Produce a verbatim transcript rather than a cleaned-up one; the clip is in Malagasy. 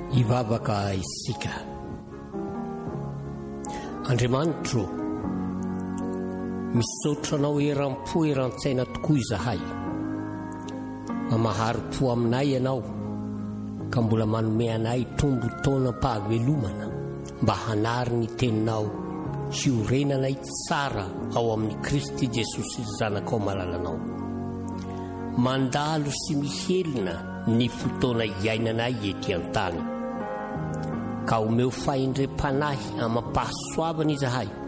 Hivavaka isika. Andriamanitro, misaotra anao eram-po eran-tsaina tokoa izahay. Mamahari-po aminay ianao ka mbola manome anay tombo taona pahavelomana mba hanary ny teninao sy orenanay tsara ao amin'ny Kristy Jesosy zanakao malalanao. Mandalo sy mihelina ny fotoana iainanay ety an-tany, ka omeo faindre-panahy amampahasoavana izahay